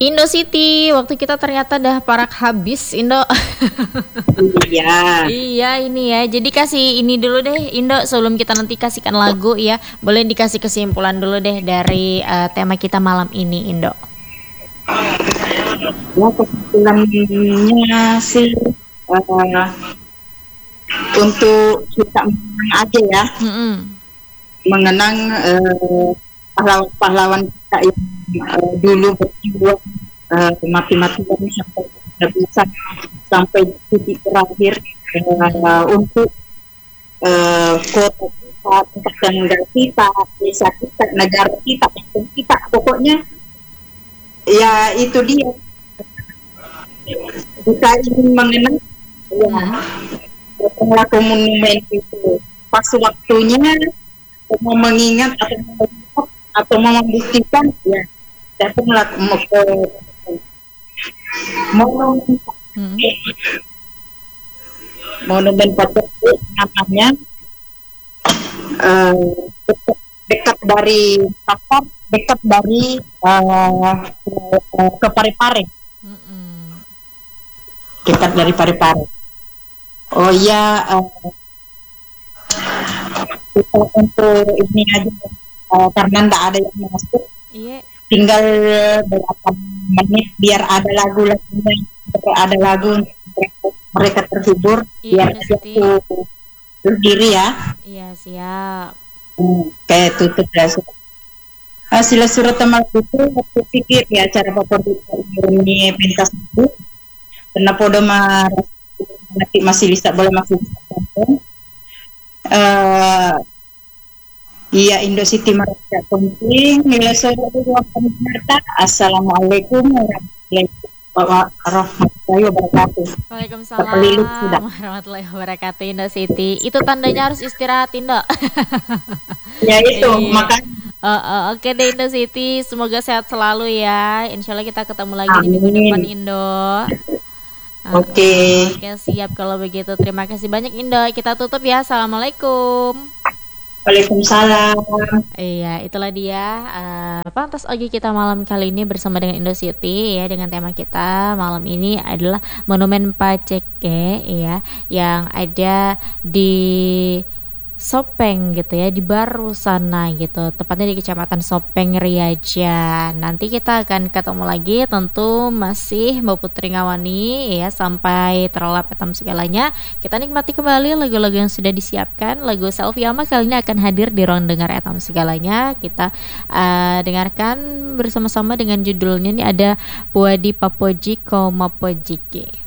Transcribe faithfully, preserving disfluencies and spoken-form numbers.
Indo City, waktu kita ternyata dah parak habis, Indo. Iya. Iya ini ya. Jadi kasih ini dulu deh, Indo, sebelum kita nanti kasihkan lagu ya. Boleh dikasih kesimpulan dulu deh dari uh, tema kita malam ini, Indo. Ya, kesimpulannya sih uh, untuk kita mengenang aja ya, Mm-mm. mengenang uh, pahlawan-pahlawan kita yang uh, dulu berjuang uh, mati-matian sampai tidak bisa sampai titik terakhir uh, untuk uh, kota kita, tempat tinggal kita, desa kita, negara kita, kampung kita, pokoknya ya itu dia. Kita ingin mengenang ya, datanglah ke monumen itu pas waktunya, mau mengingat atau melihat atau mau membuktikan ya, datanglah ke monumen Hmm. monumen Pancasila namanya, uh, dekat, dekat dari Takar, dekat dari uh, ke Parepare, Mm-mm. dekat dari Parepare. Oh iya, uh, kita untuk ini aja uh, karena tidak ada yang masuk, Iya. tinggal berapa menit biar ada lagu-lagunya, biar ada lagu untuk mereka terhibur, Iya, biar Indo dia City. tuh berdiri ya. Iya, siap. Hmm, kayak tutup lah. Uh, sila surat teman itu aku pikir ya cara favorit ini pentas itu karena podo mas masih bisa boleh masih bisa tonton. Uh, Iya, Indo City merasa penting. Ya, saudara pemirsa, Assalamualaikum warahmatullahi wabarakatuh. Terpelilit sudah. Waalaikumsalam warahmatullahi wabarakatuh, Indo City. Itu tandanya harus istirahat, Indo. Ya itu, Iya. makanya. Uh, uh, Oke deh Indo City, semoga sehat selalu ya. Insya Allah kita ketemu lagi di minggu Amin. depan, Indo. Uh, Oke. Oke, siap kalau begitu. Terima kasih banyak, Indo. Kita tutup ya. Assalamualaikum. Waalaikumsalam. Iya, itulah dia uh, Pantas Ogi kita malam kali ini bersama dengan Indo City ya, dengan tema kita malam ini adalah Monumen Paceke ya, yang ada di Sopeng gitu ya, di Baru sana gitu, tepatnya di Kecamatan Sopeng Riaja. Nanti kita akan ketemu lagi, tentu masih Mbak Putri Ngawani ya, sampai terlelap etam segalanya. Kita nikmati kembali lagu-lagu yang sudah disiapkan. Lagu Selfie Ama kali ini akan hadir di ruang dengar etam segalanya. Kita uh, dengarkan bersama-sama dengan judulnya, ini ada Puadi Papoji Komapojiki.